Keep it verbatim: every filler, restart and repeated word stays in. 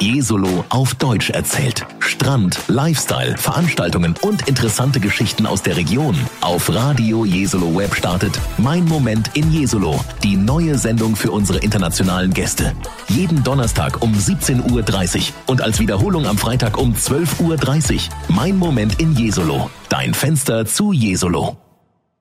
Jesolo auf Deutsch erzählt. Strand, Lifestyle, Veranstaltungen und interessante Geschichten aus der Region. Auf Radio Jesolo Web startet Mein Moment in Jesolo, die neue Sendung für unsere internationalen Gäste. Jeden Donnerstag um siebzehn Uhr dreißig und als Wiederholung am Freitag um zwölf Uhr dreißig. Mein Moment in Jesolo, dein Fenster zu Jesolo.